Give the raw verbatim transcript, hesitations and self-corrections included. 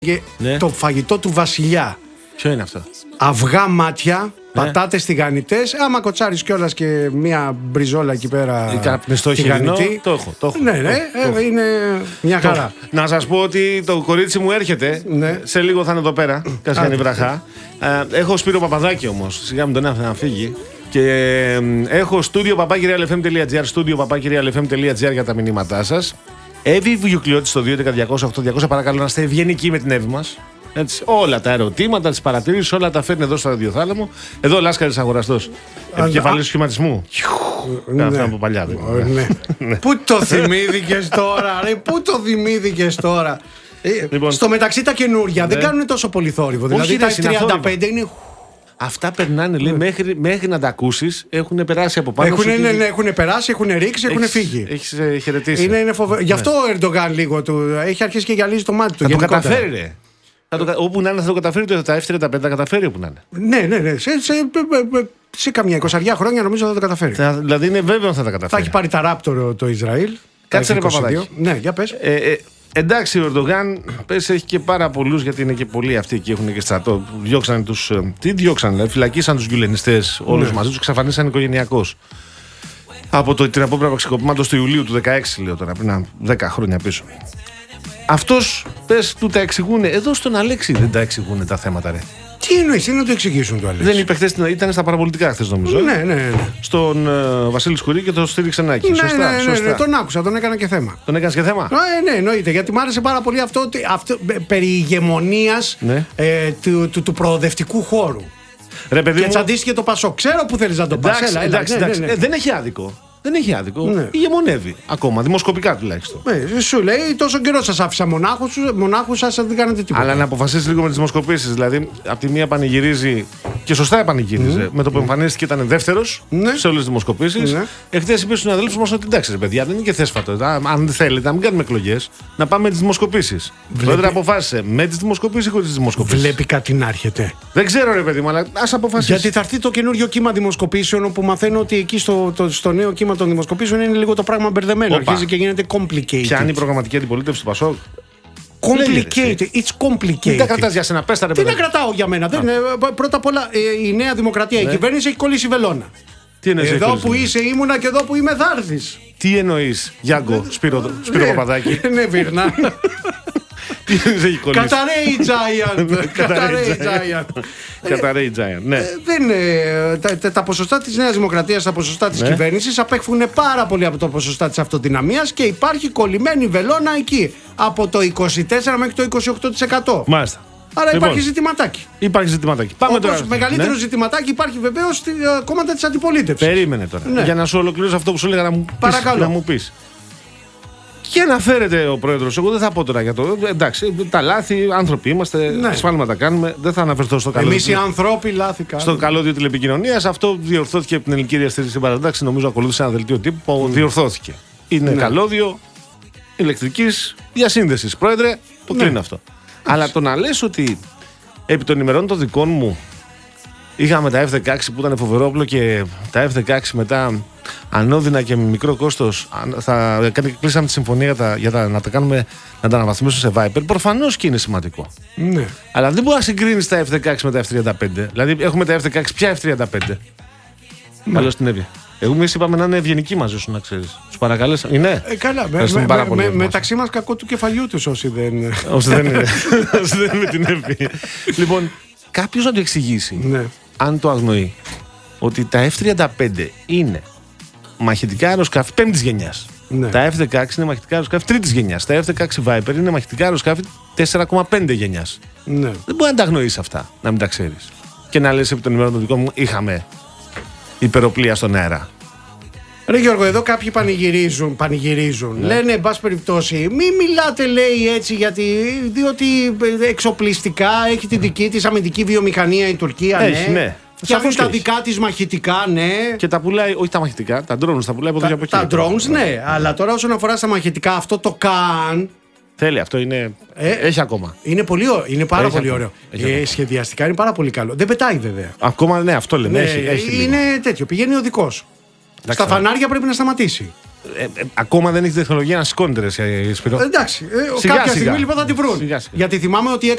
Ναι. Το φαγητό του βασιλιά. Ποιο είναι αυτό? Αυγά μάτια, ναι. πατάτες τηγανιτές. Άμα κοτσάρεις κιόλας και μία μπριζόλα εκεί πέρα. Καπνιστό χοιρινό. Το έχω. Το έχω. Ναι, ναι, το, ε, είναι μια το, χαρά. Να σας πω ότι το κορίτσι μου έρχεται. Ναι. Σε λίγο θα είναι εδώ πέρα. Κασιάνη βραχά. Ε, έχω Σπύρο Παπαδάκη όμως. Σιγά μην τον άφηνα να φύγει. Και ε, έχω στούντιο παπάκι ρεάλ εφ εμ τελεία τζι άρ, στούντιο παπάκι ρεάλ εφ εμ τελεία τζι άρ για τα μηνύματά σας. Εύη Βιουκλιώτη στο δύο έντεκα διακόσια οκτώ διακόσια. Παρακαλώ να είστε ευγενικοί με την Εύη μας. Έτσι, όλα τα ερωτήματα, τις παρατηρήσεις, όλα τα φέρνει εδώ στο ραδιοθάλαμο. Εδώ ο Λάσκαρης Αγοραστός. Επικεφαλής σχηματισμού. Αυτά από παλιά. Πού το θυμήθηκες τώρα, ρε, πού το θυμήθηκες τώρα. Λοιπόν, στο μεταξύ τα καινούρια δεν κάνουν τόσο πολύ θόρυβο. Δηλαδή τα τριάντα πέντε είναι. Αυτά περνάνε, λέει, μέχρι, μέχρι να τα ακούσεις, έχουν περάσει από πάνω. Έχουν, σου ναι, και... ναι, έχουν περάσει, έχουν ρίξει, έχουν φύγει. Έχεις ε, χαιρετήσει. Είναι, είναι φοβε... ναι. Γι' αυτό ο Ερντογάν λίγο του έχει αρχίσει και γυαλίζει το μάτι του. Θα το καταφέρει, ρε. Θα το, όπου να είναι θα το καταφέρει, το τα εφ τριάντα πέντε θα καταφέρει όπου να είναι. Ναι, ναι, ναι. Σε, σε, σε καμιά εικοσαριά χρόνια νομίζω θα το καταφέρει. Θα, δηλαδή είναι βέβαιο θα τα καταφέρει. Θα έχει πάρει τα Ράπτορ το Ισραήλ. Κάτσε ρε Παπαδάκη. Ναι, για πες. Ε, ε, εντάξει, ο Ερντογάν πες, έχει και πάρα πολλούς, γιατί είναι και πολλοί αυτοί και έχουν και στρατό. Διώξαν τους. Τι διώξαν, δηλαδή, φυλακίσαν τους γιουλενιστές όλους ναι. μαζί τους, εξαφανίσαν οικογενειακώς. Από το, την απόπειρα πραξικοπήματος του Ιουλίου του δεκαέξι, λέω τώρα, πριν δέκα χρόνια πίσω. Αυτός, πες, του τα εξηγούνε. Εδώ στον Αλέξη δεν τα εξηγούνε τα θέματα, ρε. Τι εννοείς, τι να το εξηγήσουν του Αλέξη? Δεν είπε χθες, ήταν στα παραπολιτικά χθες νομίζω. Ναι, ναι, ναι. Στον uh, Βασίλη Σκουρί και το στήριξε Νάκη. Ναι, σωστά, ναι, ναι, σωστά. ναι, τον άκουσα, τον έκανα και θέμα. Τον έκανες και θέμα? Ε, ναι, εννοείται. Γιατί μου άρεσε πάρα πολύ αυτό, αυτό περί ηγεμονίας ναι. ε, του, του, του προοδευτικού χώρου. Ρε, παιδί και μου... τσαντίστηκε το Πασό. Ξέρω που θέλεις να τον πας. Εντάξει, εντάξει, εντάξει. Ναι, ναι. Ε, δεν έχει άδικο. Δεν έχει άδικο. Ναι. Ηγεμονεύει ακόμα, δημοσκοπικά τουλάχιστον. Ε, σου λέει τόσο καιρό σας άφησα μονάχους, μονάχους σας δεν κάνετε τίποτα. Αλλά να αποφασίσει λίγο με τις δημοσκοπήσεις. Δηλαδή, από τη μία πανηγυρίζει και σωστά επανηγύριζε. Mm. Με το που εμφανίστηκε ήταν δεύτερος mm. σε όλες τις δημοσκοπήσεις. Mm. Εχθές είπε στους αδέλφους μας ότι εντάξει, ρε παιδιά, δεν είναι και θέσφατο. Αν θέλετε, να μην κάνουμε εκλογές, να πάμε με τις δημοσκοπήσεις. Βλέπει... Τότε αποφάσισε με τις δημοσκοπήσεις ή χωρίς τις δημοσκοπήσεις. Βλέπει κάτι να έρχεται. Δεν ξέρω, ρε παιδί μου, αλλά ας αποφασίσει. Γιατί θα έρθει το καινούριο κύμα δημοσκοπήσεων, όπου μαθαίνω ότι εκεί στο, το, στο νέο κύμα των δημοσκοπήσεων είναι λίγο το πράγμα μπερδεμένο. Οπα. Αρχίζει και γίνεται complicated. Ποια είναι η προγραμματική αντιπολίτευση του Πασόκ? Complicated. It's complicated. Τι τα κρατάς για σένα, πες τα ρε Τι παιδί. να κρατάω για μένα. Δεν, πρώτα απ' όλα η Νέα Δημοκρατία, ναι. η κυβέρνηση έχει κολλήσει βελόνα. Τι εννοείς, εδώ που είσαι ήμουνα και εδώ που είμαι θα έρθεις. Τι εννοείς, Γιάνγκο, Σπύρο, Σπύρο Παπαδάκη? Ναι, Βίρνα. Τι εννοείς έχει κολλήσει? Καταραίει Giant. Καταραίει Giant. Καταραίει Giant, ναι. Τα ποσοστά της Νέας Δημοκρατίας, τα ποσοστά της κυβέρνησης απέχουν πάρα πολύ από τα ποσοστά της αυτοδυναμίας και υπάρχει κολλημένη βελόνα εκεί. Από το είκοσι τέσσερα μέχρι το είκοσι οκτώ τοις εκατό. Μάλιστα. Άρα λοιπόν, υπάρχει ζητηματάκι. Υπάρχει ζητηματάκι. Πάμε όπως τώρα. Μεγαλύτερο ναι. ζητηματάκι υπάρχει βεβαίως στη uh, κόμματα της αντιπολίτευσης. Περίμενε τώρα. Ναι. Για να σου ολοκληρώσω αυτό που σου έλεγα να μου πεις. Να μου πεις. Και αναφέρεται ο πρόεδρος. Εγώ δεν θα πω τώρα για το. Εντάξει, τα λάθη, άνθρωποι είμαστε. Ναι. Σφάλματα κάνουμε. Δεν θα αναφερθώ στο καλό. Εμείς οι ανθρώποι λάθη κάνουμε. Στο καλώδιο τηλεπικοινωνίας. Αυτό διορθώθηκε από την ελληνική διαστήριξη παρατάξη. Νομίζω ακολούθησε ένα δελτίο τύπου που mm. διορθώθηκε. Είναι ναι. καλώδιο ηλεκτρικής διασύνδεσης. Πρόεδρε, το ναι. κλείνω αυτό. Αλλά το να λες ότι επί των ημερών των δικών μου είχαμε τα εφ δεκαέξι που ήταν φοβερό όπλο και τα εφ δεκαέξι μετά ανώδυνα και με μικρό κόστος θα κλείσαμε τη συμφωνία για, τα, για τα, να τα κάνουμε να τα αναβαθμίσουμε σε Viper. Προφανώς και είναι σημαντικό. Ναι. Αλλά δεν μπορεί να συγκρίνεις τα εφ δεκαέξι με τα εφ τριάντα πέντε. Δηλαδή έχουμε τα εφ δεκαέξι, πια εφ τριάντα πέντε. Ναι. Καλώς την Εύη. Εγώ εμείς είπαμε να είναι ευγενικοί μαζί σου, να ξέρεις. Τους παρακαλέσα. Είναι. Ε, καλά. Με, με, με, με, μεταξύ μας κακό του κεφαλιού τους όσοι δεν. Όσοι δεν είναι. Όσοι δεν είναι με την Εύη. Λοιπόν, κάποιος να το εξηγήσει, ναι. αν το αγνοεί, ότι τα εφ τριάντα πέντε είναι μαχητικά αεροσκάφη πέμπτης γενιάς. Ναι. Τα εφ δεκαέξι είναι μαχητικά αεροσκάφη τρίτης γενιάς. Τα εφ δεκαέξι Viper είναι μαχητικά αεροσκάφη τέσσερα κόμμα πέντε γενιάς. Ναι. Δεν μπορεί να τα αγνοείς αυτά, να μην τα ξέρεις. Και να λες επί των ημερών των δικών μου, είχαμε υπεροπλία στον αέρα. Ρε Γιώργο, εδώ κάποιοι πανηγυρίζουν, πανηγυρίζουν. Ναι. Λένε, εν πάση περιπτώσει, μη μιλάτε, λέει, έτσι, γιατί, διότι εξοπλιστικά έχει τη δική της αμυντική βιομηχανία η Τουρκία, έχει, ναι. ναι. Φτιάχνουν τα δικά της μαχητικά, ναι. Και τα πουλάει, όχι τα μαχητικά, τα drones τα πουλάει από εδώ και από εκεί. Τα drones, ναι, αλλά τώρα όσον αφορά στα μαχητικά, αυτό το καν. Θέλει, αυτό είναι. Ε, έχει ακόμα. Είναι, πολύ, είναι πάρα έχει πολύ ακόμα. ωραίο. Ε, σχεδιαστικά είναι πάρα πολύ καλό. Δεν πετάει βέβαια. Ακόμα, ναι, αυτό λέμε. Ναι, έχει, έχει είναι λίγο. τέτοιο. Πηγαίνει οδικός. Στα φανάρια πρέπει να σταματήσει. Ε, ε, ακόμα δεν έχει τεχνολογία να σηκώνεται, ρε, Σπύρο. Εντάξει, ε, Σιγά, κάποια σιγά. στιγμή λοιπόν θα τη βρουν. Σιγά, σιγά. Γιατί θυμάμαι ότι